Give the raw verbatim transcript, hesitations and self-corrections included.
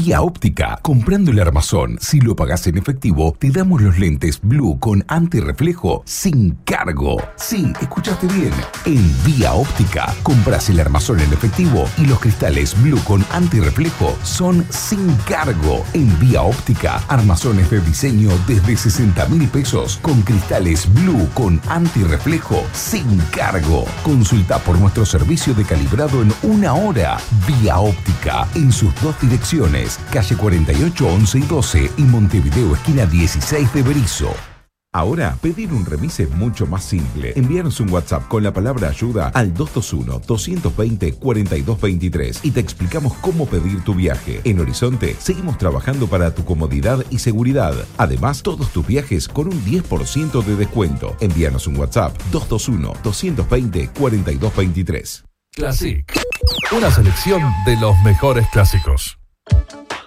Vía Óptica. Comprando el armazón, si lo pagás en efectivo, te damos los lentes Blue con antirreflejo sin cargo. Sí, escuchaste bien. En Vía Óptica, compras el armazón en efectivo y los cristales Blue con antirreflejo son sin cargo. En Vía Óptica, armazones de diseño desde sesenta mil pesos con cristales Blue con antirreflejo sin cargo. Consulta por nuestro servicio de calibrado en una hora. Vía Óptica, en sus dos direcciones, calle cuarenta y ocho, once y doce y Montevideo, esquina dieciséis de Berizo. Ahora, pedir un remis es mucho más simple. Envíanos un WhatsApp con la palabra ayuda al dos dos uno, dos dos cero, cuatro dos dos tres y te explicamos cómo pedir tu viaje. En Horizonte, seguimos trabajando para tu comodidad y seguridad. Además, todos tus viajes con un diez por ciento de descuento. Envíanos un WhatsApp dos dos uno, dos dos cero, cuatro dos dos tres. Classic. Una selección de los mejores clásicos.